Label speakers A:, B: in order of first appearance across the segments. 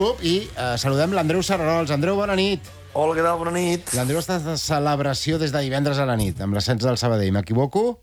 A: I saludem l'Andreu Serrarols. Andreu, bona nit.
B: Hola, què tal? Bona nit.
A: L'Andreu està de celebració des de divendres a la nit, amb l'ascens del Sabadell. M'equivoco?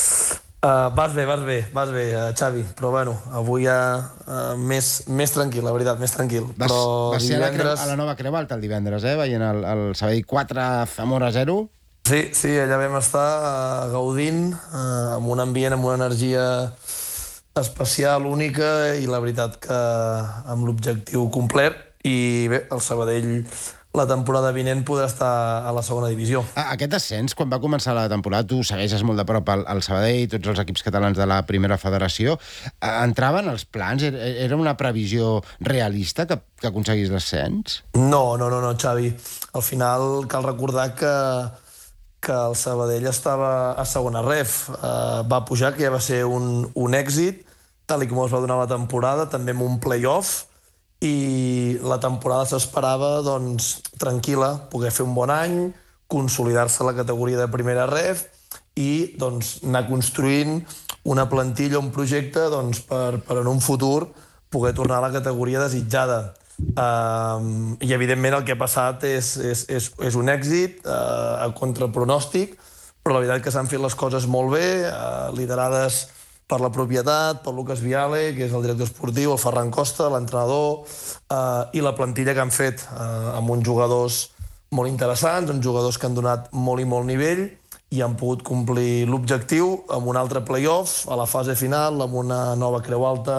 B: Vas bé, Xavi. Però bueno, avui ja més tranquil, la veritat, més tranquil.
A: Va ser
B: divendres...
A: a la Nova Creu Alta el divendres, veient el Sabadell 4, Zamora 0.
B: Sí, allà vam estar gaudint, amb un ambient, amb una energia especial, única, i la veritat que amb l'objectiu complet. I bé, el Sabadell la temporada vinent podrà estar a la segona divisió.
A: Aquest ascens, quan va començar la temporada, tu segueixes molt de prop el Sabadell, tots els equips catalans de la primera federació, entraven els plans? Era una previsió realista que aconseguís l'ascens?
B: No, Xavi. Al final cal recordar que el Sabadell estava a segona ref. Va pujar, que ja va ser un èxit, tal com es va donar la temporada, també amb un play-off, i la temporada s'esperava doncs, tranquil·la, poder fer un bon any, consolidar-se a la categoria de primera ref i doncs, anar construint una plantilla, un projecte doncs, per en un futur poder tornar a la categoria desitjada. I evidentment el que ha passat és un èxit a contrapronòstic, però la veritat que s'han fet les coses molt bé, liderades per la propietat, per Lucas Viale, que és el director esportiu, el Ferran Costa, l'entrenador, i la plantilla que han fet amb uns jugadors molt interessants, uns jugadors que han donat molt i molt nivell i han pogut complir l'objectiu amb un altre play-off a la fase final, amb una nova Creu Alta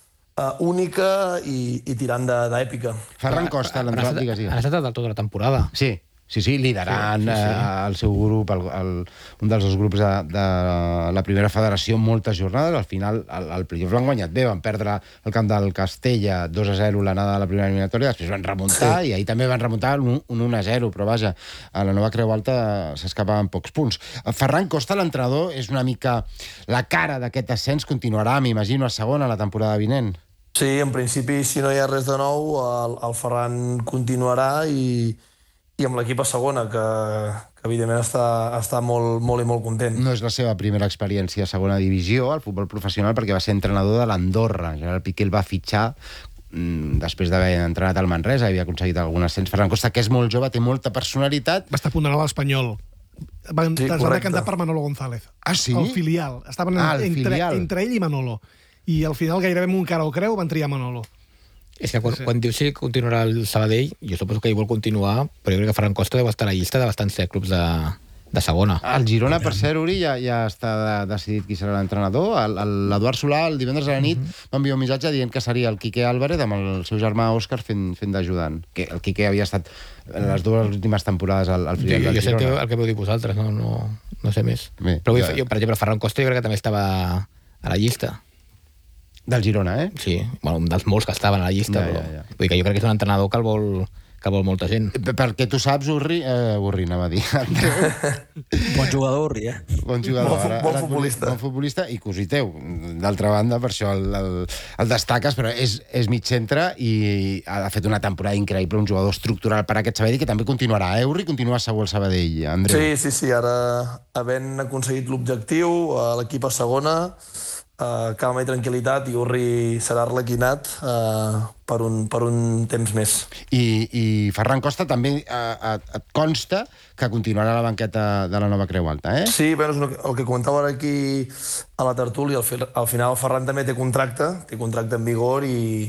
B: única i tirant d'èpica.
A: Ferran Costa, l'entrenador, digues.
C: Ha estat del tot la temporada.
A: Sí, liderant el seu grup, un dels dos grups de la primera federació, moltes jornades. Al final, el playoff l'han guanyat bé, van perdre el camp del Castella 2-0 l'anada de la primera eliminatòria, després van remuntar, i ahir també van remuntar un 1-0, però vaja, a la Nova Creu Alta s'escapaven pocs punts. Ferran Costa, l'entrenador, és una mica la cara d'aquest ascens, continuarà, m'imagino, a segona la temporada vinent.
B: Sí, en principi, si no hi ha res de nou, el Ferran continuarà i amb l'equip a segona, que evidentment està molt i molt content.
A: No és la seva primera experiència a segona divisió, al futbol professional, perquè va ser entrenador de l'Andorra. Gerard Piqué el va fitxar després d'haver entrenat al Manresa, havia aconseguit algun ascens. Ferran Costa, que és molt jove, té molta personalitat.
D: Va estar a punt d'anar a l'Espanyol. Van decantar per Manolo González.
A: Ah, sí?
D: El filial. Estaven entre ell i Manolo. I al final, gairebé amb un cara o creu, van triar Manolo.
C: És que quan dius si continuarà el Sabadell, jo suposo que ell vol continuar, però jo crec que Ferran Costa deu estar a la llista de bastants clubs de segona.
A: El Girona, per cert, Uri, ja està decidit qui serà l'entrenador. L'Eduard Solà, el divendres a la nit, va enviar un missatge dient que seria el Quique Álvarez amb el seu germà Òscar fent d'ajudant. El Quique havia estat les dues últimes temporades al filial del Girona.
C: Jo sé el que veu dir vosaltres, no sé més. Però jo, per exemple, Ferran Costa jo crec que també estava a la llista.
A: Del Girona,
C: Sí, un dels molts que estaven a la llista. Vull dir que jo crec que és un entrenador que el vol molta gent.
A: Perquè tu saps, Urri, anava a dir, Andreu.
E: Bon jugador, Urri,
A: Bon jugador.
B: Bon futbolista.
A: Bon futbolista i cosí teu. D'altra banda, per això el destaques, però és mig centre i ha fet una temporada increïble, un jugador estructural per aquest Sabadell, que també continuarà. Urri continua segur el Sabadell, Andreu.
B: Sí, ara havent aconseguit l'objectiu, l'equip a segona, calma i tranquil·litat, i Urri serà arlequinat per un temps més.
A: I Ferran Costa també et consta que continuarà a la banqueta de la Nova Creu Alta,
B: Sí, és el que comentava ara aquí a la tertúlia. Al final el Ferran també té contracte en vigor i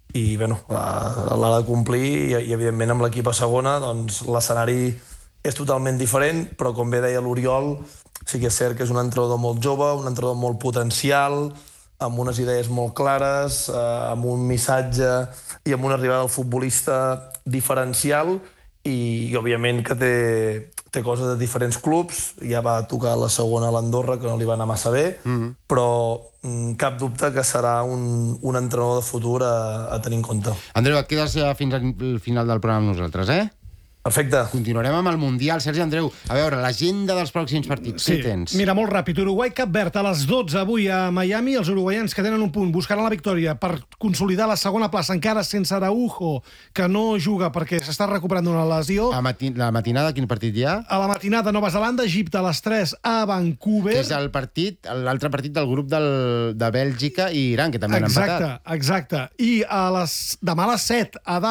B: l'ha de complir, i evidentment amb l'equip a segona doncs, l'escenari és totalment diferent, però com bé deia l'Oriol, sí que és cert que és un entrenador molt jove, un entrenador molt potencial, amb unes idees molt clares, amb un missatge i amb una arribada al futbolista diferencial, i òbviament que té coses de diferents clubs. Ja va tocar la segona a l'Andorra, que no li va anar massa bé, però cap dubte que serà un entrenador de futur a tenir en compte.
A: Andreu, et quedes fins al final del programa amb nosaltres,
B: Perfecte.
A: Continuarem amb el Mundial. Sergi Andreu, a veure, l'agenda dels pròxims partits.
D: Sí,
A: Què tens?
D: mira, molt ràpid. Uruguai-Cap Verd a les 12 avui a Miami. Els uruguaians que tenen un punt buscaran la victòria per consolidar la segona plaça, encara sense Araujo, que no juga perquè s'està recuperant d'una lesió.
A: La matinada, quin partit hi ha?
D: A la matinada, Nova Zelanda, Egipte a les 3 a Vancouver.
A: Que és l'altre partit del grup de Bèlgica i Iran, que també han empatat.
D: Exacte. I demà a les 7 a